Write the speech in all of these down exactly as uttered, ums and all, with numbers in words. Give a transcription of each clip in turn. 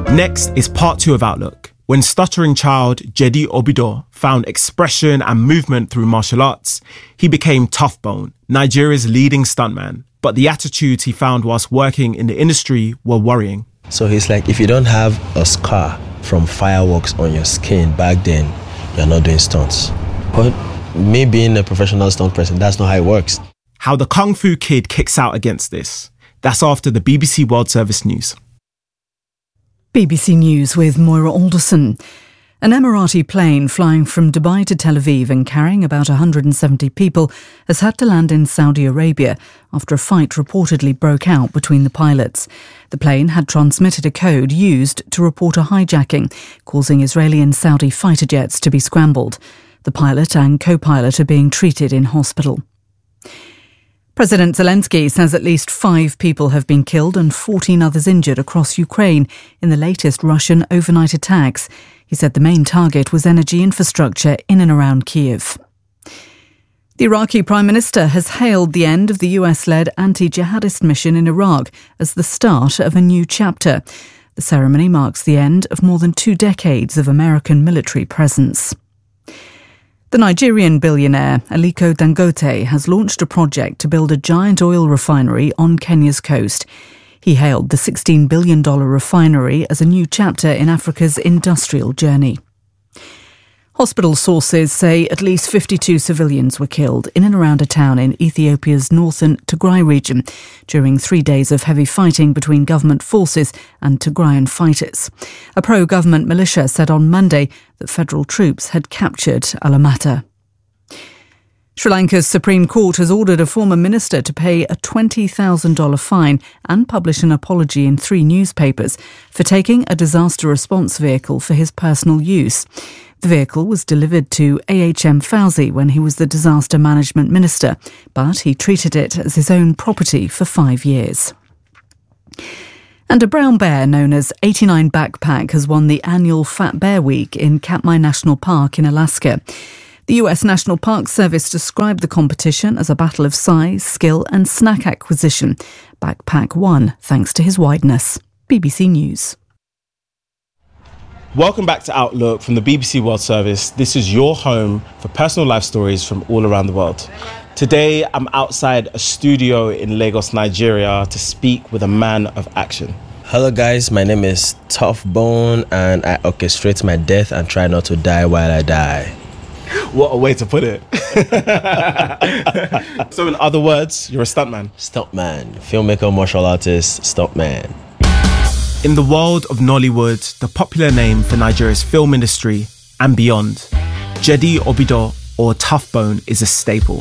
Next is part two of Outlook. When stuttering child Jedi Obido found expression and movement through martial arts, he became Tough Bone, Nigeria's leading stuntman. But the attitudes he found whilst working in the industry were worrying. So he's like, if you don't have a scar from fireworks on your skin back then, you're not doing stunts. But me being a professional stunt person, that's not how it works. How the Kung Fu Kid kicks out against this. That's after the B B C World Service news. B B C News with Moira Alderson. An Emirati plane flying from Dubai to Tel Aviv and carrying about one hundred seventy people has had to land in Saudi Arabia after a fight reportedly broke out between the pilots. The plane had transmitted a code used to report a hijacking, causing Israeli and Saudi fighter jets to be scrambled. The pilot and co-pilot are being treated in hospital. President Zelensky says at least five people have been killed and fourteen others injured across Ukraine in the latest Russian overnight attacks. He said the main target was energy infrastructure in and around Kyiv. The Iraqi Prime Minister has hailed the end of the U S-led anti-jihadist mission in Iraq as the start of a new chapter. The ceremony marks the end of more than two decades of American military presence. The Nigerian billionaire Aliko Dangote has launched a project to build a giant oil refinery on Kenya's coast. He hailed the sixteen billion dollars refinery as a new chapter in Africa's industrial journey. Hospital sources say at least fifty-two civilians were killed in and around a town in Ethiopia's northern Tigray region during three days of heavy fighting between government forces and Tigrayan fighters. A pro-government militia said on Monday that federal troops had captured Alamata. Sri Lanka's Supreme Court has ordered a former minister to pay a twenty thousand dollars fine and publish an apology in three newspapers for taking a disaster response vehicle for his personal use. The vehicle was delivered to A H M Fauzi when he was the disaster management minister, but he treated it as his own property for five years. And a brown bear known as eighty-nine Backpack has won the annual Fat Bear Week in Katmai National Park in Alaska. The U S National Park Service described the competition as a battle of size, skill and snack acquisition. Backpack won thanks to his wideness. B B C News. Welcome back to Outlook from the B B C World Service. This is your home for personal life stories from all around the world. Today, I'm outside a studio in Lagos, Nigeria, to speak with a man of action. Hello guys, my name is Tough Bone and I orchestrate my death and try not to die while I die. What a way to put it. So in other words, you're a stuntman. Stuntman, filmmaker, martial artist, stuntman. In the world of Nollywood, the popular name for Nigeria's film industry and beyond, Jedi Obido or Tough Bone is a staple.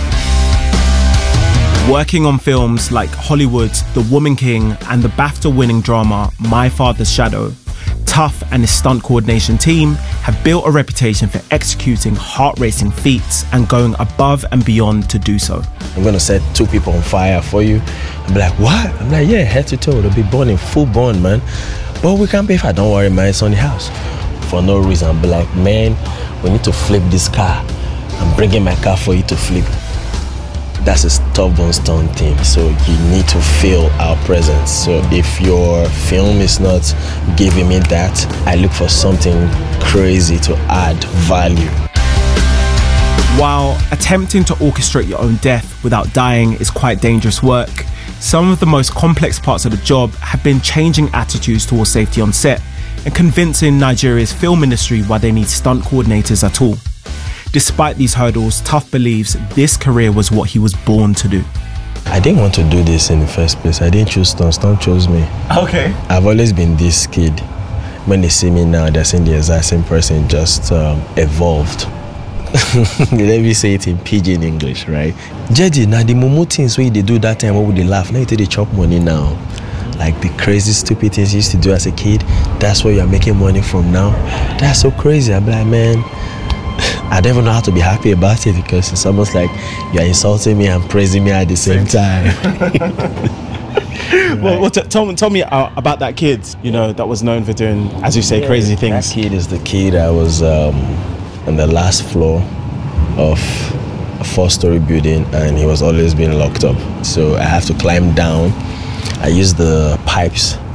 Working on films like Hollywood's The Woman King and the BAFTA-winning drama My Father's Shadow, Tough and his stunt coordination team have built a reputation for executing heart-racing feats and going above and beyond to do so. I'm going to set two people on fire for you. I'm like, what? I'm like, yeah, head to toe. They'll be burning, full burn, man. But we can't pay for it. Don't worry, man, it's on the house. For no reason. I'll be like, man, we need to flip this car. I'm bringing my car for you to flip. That's a stubborn stunt team, so you need to feel our presence. So if your film is not giving me that, I look for something crazy to add value. While attempting to orchestrate your own death without dying is quite dangerous work, some of the most complex parts of the job have been changing attitudes towards safety on set and convincing Nigeria's film industry why they need stunt coordinators at all. Despite these hurdles, Tough believes this career was what he was born to do. I didn't want to do this in the first place. I didn't choose stunt. Stunt chose me. Okay. I've always been this kid. When they see me now, they're saying the exact same person, just um, evolved. Let me say it in pidgin English, right? Jedi, now the mumu things where they do that time, what would they laugh? Now you take the chop money now. Like the crazy, stupid things you used to do as a kid, that's where you're making money from now. That's so crazy. I'm like, man, I don't even know how to be happy about it because it's almost like you're insulting me and praising me at the same time. Right. Well, well t- tell, tell me uh, about that kid, you know, that was known for doing, as you say, yeah, crazy things. That kid is the kid I was um, on the last floor of a four-story building and he was always being locked up. So I have to climb down. I use the pipes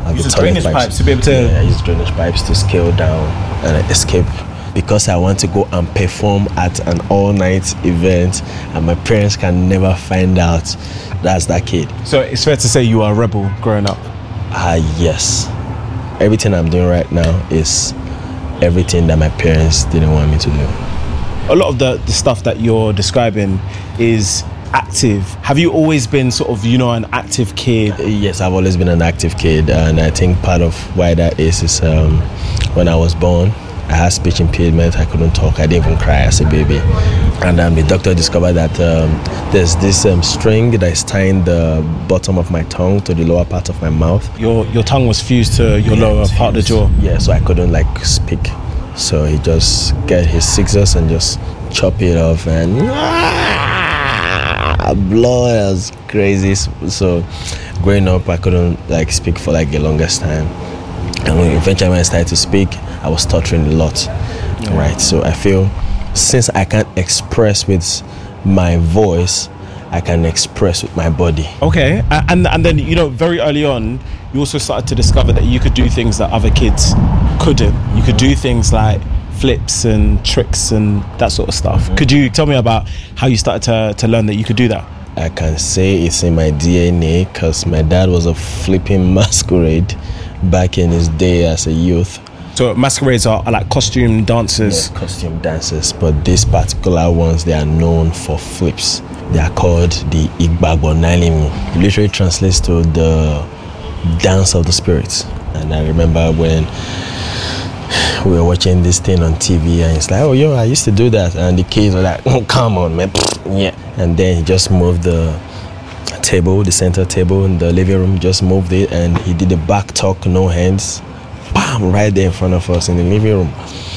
Like use drainage pipes. pipes to be able to. Yeah, I use drainage pipes to scale down and escape. Because I want to go and perform at an all-night event, and my parents can never find out that's that kid. So it's fair to say you are a rebel growing up? Ah, uh, yes. Everything I'm doing right now is everything that my parents didn't want me to do. A lot of the, the stuff that you're describing is active. Have you always been sort of, you know, an active kid? Yes, I've always been an active kid, and I think part of why that is is um, when I was born, I had speech impediment. I couldn't talk. I didn't even cry as a baby. And um, the doctor discovered that um, there's this um, string that is tying the bottom of my tongue to the lower part of my mouth. Your your tongue was fused to your yeah, lower part of the jaw? Yeah, so I couldn't like speak. So he just get his scissors and just chop it off, and ah, blood was crazy. So growing up, I couldn't like speak for like the longest time. And when eventually when I started to speak, I was stuttering a lot, yeah. Right? So I feel since I can't express with my voice, I can express with my body. Okay, and and then, you know, very early on, you also started to discover that you could do things that other kids couldn't. You could do things like flips and tricks and that sort of stuff. Mm-hmm. Could you tell me about how you started to, to learn that you could do that? I can say it's in my D N A because my dad was a flipping masquerade back in his day as a youth. So masquerades are, are like costume dancers? Yeah, costume dancers, but these particular ones, they are known for flips. They are called the Igbagbo Nalimu. It literally translates to the dance of the spirits. And I remember when we were watching this thing on T V, and it's like, oh, yo, I used to do that. And the kids were like, oh, come on, man. Yeah. And then he just moved the table, the center table in the living room, just moved it, and he did the back tuck, no hands. Bam, right there in front of us in the living room.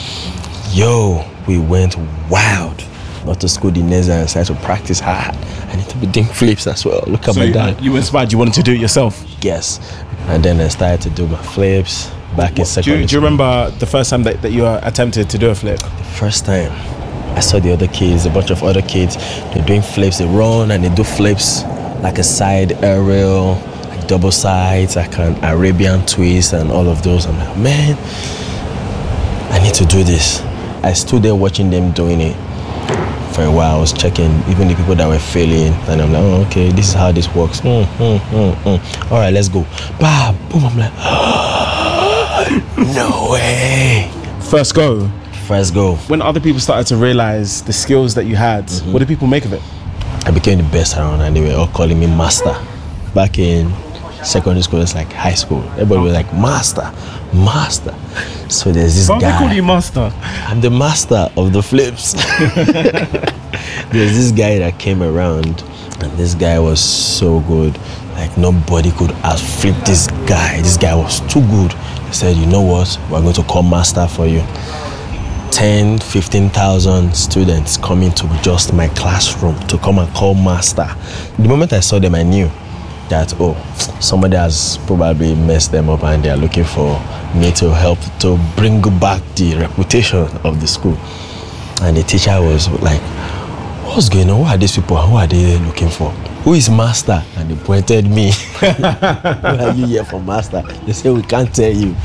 Yo, we went wild. Got to school the next day and started to practice hard. I need to be doing flips as well. Look at so my you, dad. You were inspired, you wanted to do it yourself? Yes. And then I started to do my flips back what, in secondary do you, do you remember the first time that, that you attempted to do a flip? The first time, I saw the other kids, a bunch of other kids, they're doing flips. They run and they do flips like a side aerial, like double sides, like an Arabian twist and all of those. I'm like, man, I need to do this. I stood there watching them doing it. For a while, I was checking even the people that were failing, and I'm like, oh, okay, this is how this works. Mm, mm, mm, mm. All right, let's go. Bah, boom. I'm like, oh, no way. First go. First go. When other people started to realize the skills that you had, mm-hmm. what did people make of it? I became the best around, and they were all calling me master. Back in secondary school, it's like high school. Everybody was like, master, master. So there's this Why guy. Why they call you master? I'm the master of the flips. There's this guy that came around, and this guy was so good. Like nobody could outflip this guy. This guy was too good. He said, you know what? We're going to call master for you. ten, fifteen thousand students coming to just my classroom to come and call master. The moment I saw them, I knew that, oh, somebody has probably messed them up and they're looking for me to help to bring back the reputation of the school. And the teacher was like, what's going on? Who are these people? Who are they looking for? Who is master? And they pointed me. Why are you here for master? They said, we can't tell you.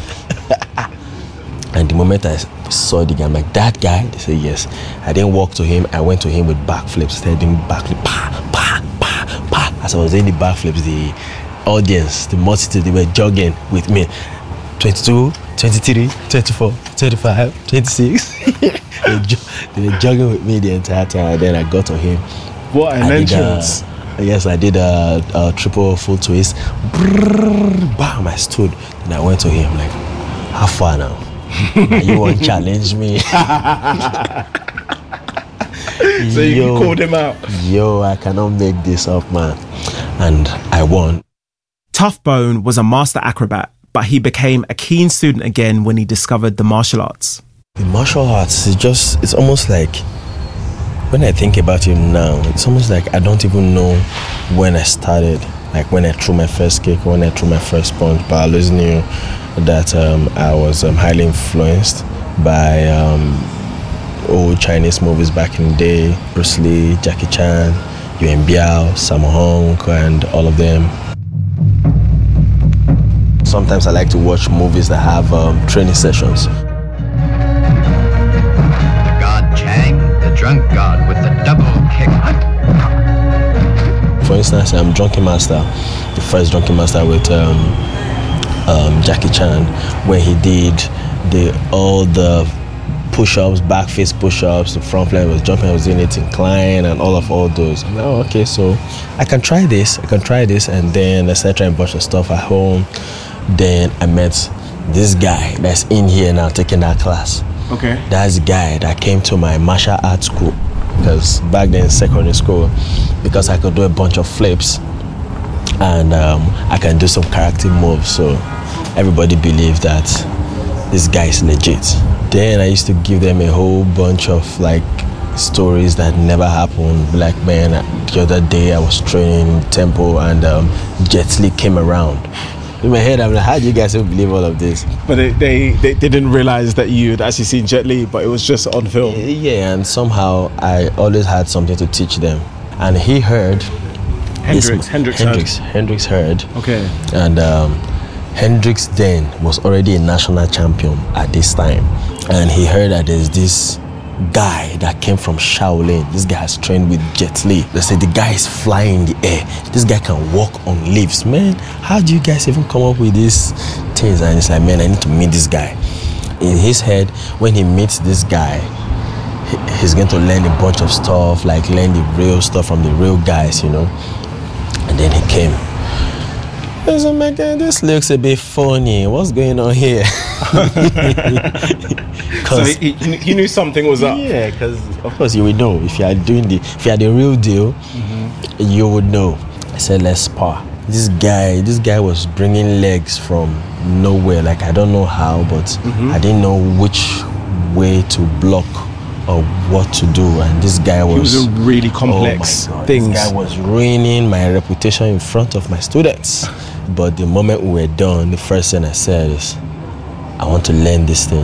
And the moment I saw the guy, I'm like, that guy? They said, yes. I didn't walk to him. I went to him with backflips. Started doing backflips. Pa, pa, pa, pa. As I was doing the backflips, the audience, the multitude, they were jogging with me. twenty-two, twenty-three, twenty-four, twenty-five, twenty-six. they, jo- they were jogging with me the entire time. And then I got to him. What an I entrance. Did, uh, yes, I did a, a triple full twist. Brrr, bam, I stood. And I went to him like, how far now? You won't challenge me. So you yo, called him out. Yo, I cannot make this up, man. And I won. Tough Bone was a master acrobat, but he became a keen student again when he discovered the martial arts. The martial arts is just, it's almost like, when I think about it now, it's almost like I don't even know when I started. Like when I threw my first kick, when I threw my first punch, but I always knew that um, I was um, highly influenced by um, old Chinese movies back in the day, Bruce Lee, Jackie Chan, Yuan Biao, Sammo Hung, and all of them. Sometimes I like to watch movies that have um, training sessions. God Chang, the drunk god with the double kick. For instance, I'm um, Drunken Master, the first Drunken Master with um, um, Jackie Chan, where he did the all the push-ups, back face push-ups, the front line was jumping, I was doing it incline and all of all those. I'm like, oh, okay, so I can try this, I can try this, and then I started trying a bunch of stuff at home. Then I met this guy that's in here now taking that class. Okay. That's the guy that came to my martial arts school, because back then in secondary school, because I could do a bunch of flips and um, I can do some karate moves, so everybody believed that this guy is legit. Then I used to give them a whole bunch of like stories that never happened. Like, man, the other day I was training in temple and um, Jet Li came around. In my head, I'm like, how do you guys even believe all of this? But they, they, they didn't realize that you'd actually seen Jet Li, but it was just on film. Yeah, and somehow I always had something to teach them. And he heard. Hendrix, Hendrix, Hendrix, heard. Hendrix heard. Okay. And um, Hendrix then was already a national champion at this time. And he heard that there's this guy that came from Shaolin. This guy has trained with Jet Li. They said the guy is flying in the air. This guy can walk on leaves. Man, how do you guys even come up with these things? And it's like, man, I need to meet this guy. In his head, when he meets this guy, he's going to learn a bunch of stuff, like learn the real stuff from the real guys, you know. And then he came. I was like, man, this looks a bit funny. What's going on here? So he, he knew something was up. Yeah, because of course you would know if you are doing the if you are the real deal, mm-hmm. you would know. I said, let's spar. This guy, this guy was bringing legs from nowhere. Like, I don't know how, but mm-hmm. I didn't know which way to block or what to do. And this guy was, he was doing really complex oh my God, things. This guy was ruining my reputation in front of my students. But the moment we were done, the first thing I said is, I want to learn this thing.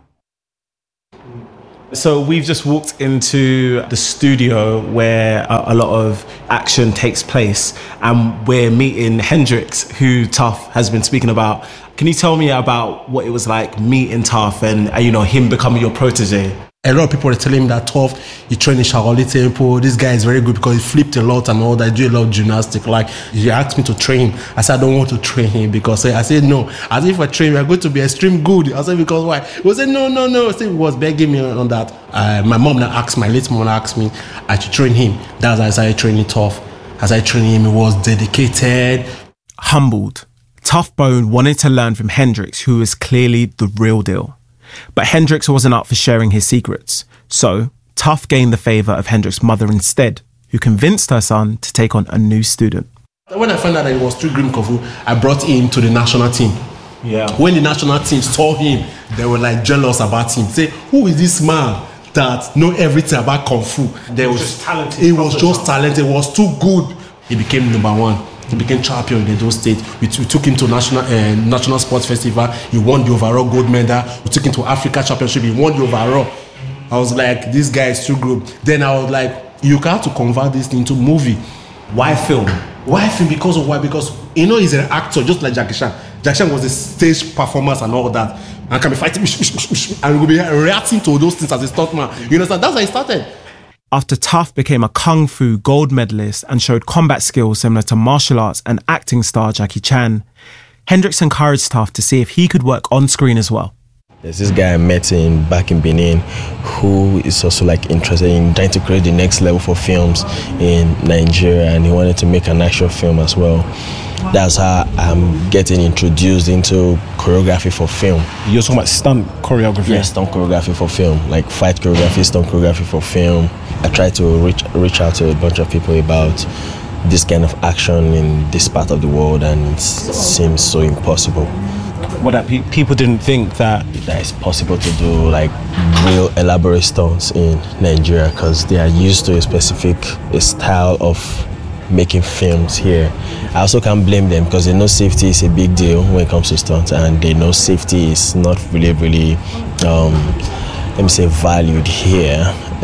So we've just walked into the studio where a, a lot of action takes place, and we're meeting Hendrix, who Tough has been speaking about. Can you tell me about what it was like meeting Tough and, you know, him becoming your protege? A lot of people are telling him that Tough, he trained in Shaolin Temple. This guy is very good because he flipped a lot and all that. Do a lot of gymnastics. Like, he asked me to train him. I said, I don't want to train him because I said, no. As if I train him, I'm going to be extreme good. I said, because why? He said, no, no, no. I said, he was begging me on that. Uh, my mom now asked, my late mom asked me, I should train him. That's how I started training Tough. As I trained him, he was dedicated. Humbled, Tough Bone wanted to learn from Hendrix, who was clearly the real deal. But Hendrix wasn't up for sharing his secrets. So, Tough gained the favour of Hendrix's mother instead, who convinced her son to take on a new student. When I found out that it was True Green Kung Fu, I brought him to the national team. Yeah. When the national team saw him, they were like jealous about him. Say, who is this man that know everything about Kung Fu? They was just talented. He was just talented. He was too good. He became number one. He became champion in those states. We, t- we took him to national uh, national sports festival. He won the overall gold medal. We took him to Africa Championship. He won the overall. I was like, this guy is too good. Then I was like, you got to convert this into movie. Why film? Why film? Because of why? Because, you know, he's an actor just like Jackie Chan. Jackie Chan was a stage performance and all that. And can be fighting and we'll be reacting to those things as a stuntman. You understand? That's how he started. After Tough became a Kung Fu gold medalist and showed combat skills similar to martial arts and acting star Jackie Chan, Hendrix encouraged Tough to see if he could work on screen as well. There's this guy I met in back in Benin who is also like interested in trying to create the next level for films in Nigeria, and he wanted to make an action film as well. That's how I'm getting introduced into choreography for film. You're talking about stunt choreography? Yes, stunt choreography for film, like fight choreography, stunt choreography for film. I try to reach reach out to a bunch of people about this kind of action in this part of the world, and it seems so impossible. What, that pe- people didn't think that that it's possible to do like real elaborate stunts in Nigeria, because they are used to a specific a style of making films here. I also can't blame them because they know safety is a big deal when it comes to stunts, and they know safety is not really, really, um, let me say, valued here.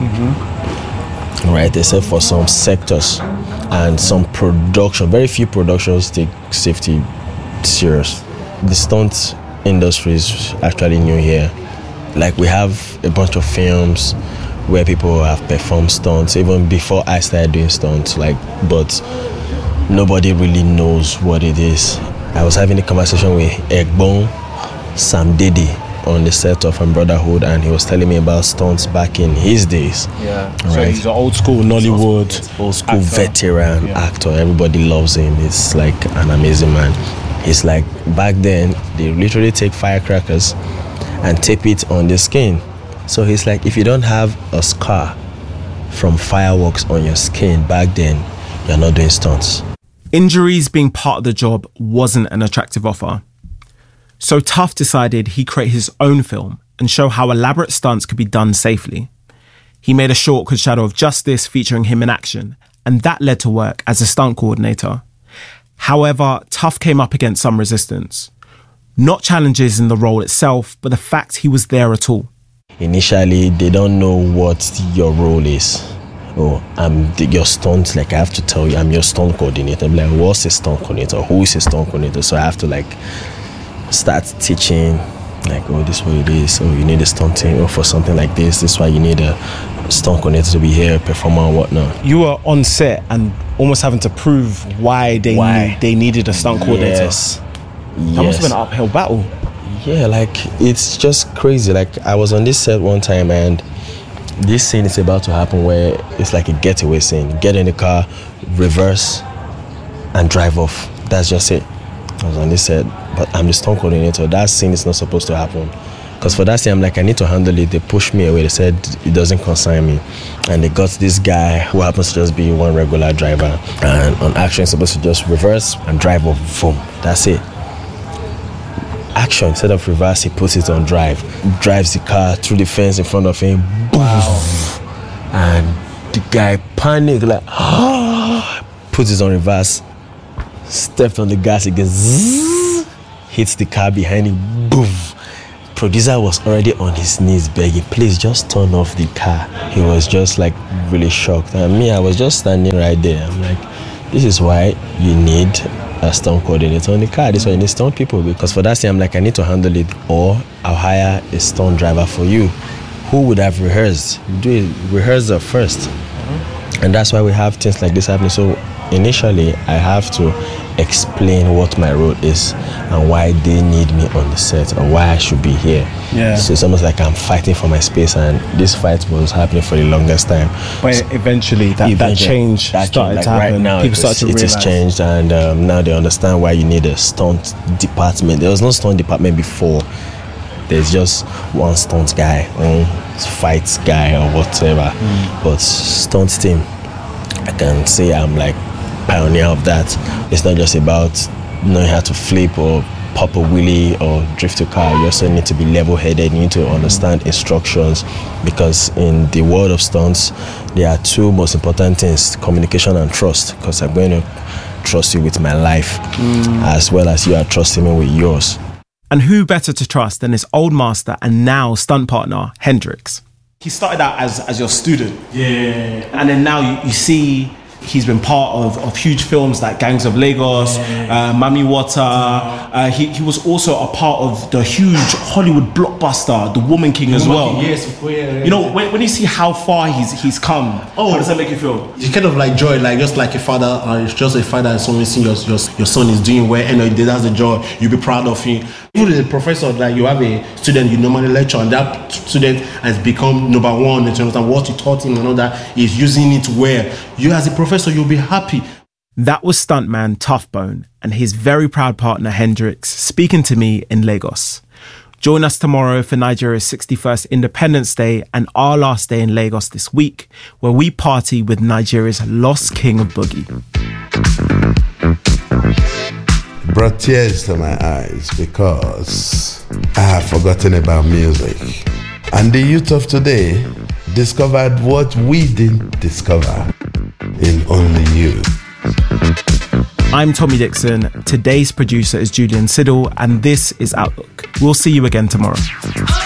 Mm-hmm. Right, except for some sectors and some production. Very few productions take safety serious. the stunt industry is actually new here. Like, we have a bunch of films where people have performed stunts even before I started doing stunts, like, but nobody really knows what it is. I was having a conversation with Egbon Sam Dede on the set of Brotherhood, and he was telling me about stunts back in his days. Yeah, right? So he's an old school Nollywood, old school actor. veteran Yeah. actor. Everybody loves him. It's like an amazing man. It's like back then they literally take firecrackers and tape it on the skin. So he's like, if you don't have a scar from fireworks on your skin back then, you're not doing stunts. Injuries being part of the job wasn't an attractive offer. So Tuff decided he'd create his own film and show how elaborate stunts could be done safely. He made a short called Shadow of Justice featuring him in action, and that led to work as a stunt coordinator. However, Tuff came up against some resistance. Not challenges in the role itself, but the fact he was there at all. Initially, they don't know what your role is. Oh, I'm the, your stunt, like I have to tell you, I'm your stunt coordinator. I'm like, what's a stunt coordinator? Who is a stunt coordinator? So I have to like start teaching, like, oh, this is what it is. Oh, you need a stunt team. Oh, for something like this, this is why you need a stunt coordinator to be here, performer and whatnot. You were on set and almost having to prove why they Why? Need, they needed a stunt coordinator. Yes. That must have been an uphill battle. Yeah, like it's just crazy. Like I was on this set one time and this scene is about to happen where it's like a getaway scene. Get in the car, reverse, and drive off. That's just it. I was on this set, but I'm the stunt coordinator. That scene is not supposed to happen. Because for that scene, I'm like, I need to handle it. They pushed me away. They said it doesn't concern me. And they got this guy who happens to just be one regular driver. And on action, it's supposed to just reverse and drive off. Boom. That's it. Action, instead of reverse, he puts it on drive. Drives the car through the fence in front of him. Boom. Wow. And the guy panicked, like, puts it on reverse, stepped on the gas again, zzz, hits the car behind him, boom. Producer was already on his knees begging, please just turn off the car. He was just like really shocked. And me, I was just standing right there. I'm like, this is why you need a stunt coordinator on the car. This is why you need stunt people. Because for that scene, I'm like, I need to handle it, or I'll hire a stunt driver for you. Who would have rehearsed? Do it, rehearse it first. Mm-hmm. And that's why we have things like this happening. So initially, I have to explain what my role is and why they need me on the set or why I should be here. Yeah. So it's almost like I'm fighting for my space, and this fight was happening for the longest time. But eventually, that, Eventually, that change that started like to happen. Right now, People it, started to it realize. has changed, and um, now they understand why you need a stunt department. There was no stunt department before. There's just one stunt guy, one fights guy or whatever. Mm. But stunt team, I can say I'm like pioneer of that. It's not just about knowing how to flip or pop a wheelie or drift a car. You also need to be level-headed. You need to understand instructions, because in the world of stunts, there are two most important things: communication and trust. Because I'm going to trust you with my life, mm. as well as you are trusting me with yours. And who better to trust than his old master and now stunt partner, Hendrix? He started out as, as your student. Yeah. And then now you, you see he's been part of, of huge films like Gangs of Lagos, yeah. uh, Mami Wata. Uh, he, he was also a part of the huge Hollywood blockbuster, The Woman King, the as Woman well. King, yes, yeah, yeah, you know, when, when you see how far he's he's come, oh, how does that make you feel? You kind of like joy, like just like a father, or it's just a father and someone seeing your, your your son is doing well, and that's the joy. You'll be proud of him. Even as a professor, like you have a student you normally lecture, and that student has become number one in terms of what you taught him and all that, is using it well. You as a professor, you'll be happy. That was stuntman Tuff Bone and his very proud partner Hendrix speaking to me in Lagos. Join us tomorrow for Nigeria's sixty-first Independence Day and our last day in Lagos this week, where we party with Nigeria's lost king of boogie. Brought tears to my eyes because I have forgotten about music. And the youth of today discovered what we didn't discover in Only You. I'm Tommy Dixon. Today's producer is Julian Siddle, and this is Outlook. We'll see you again tomorrow.